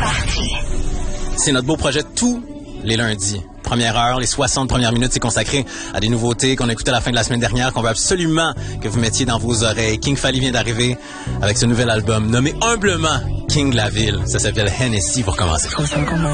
C'est notre beau projet tous les lundis. Première heure, les 60 premières minutes, c'est consacré à des nouveautés qu'on a écoutées à la fin de la semaine dernière, qu'on veut absolument que vous mettiez dans vos oreilles. King Fally vient d'arriver avec ce nouvel album nommé humblement King de la Ville. Ça s'appelle Hennessy pour commencer.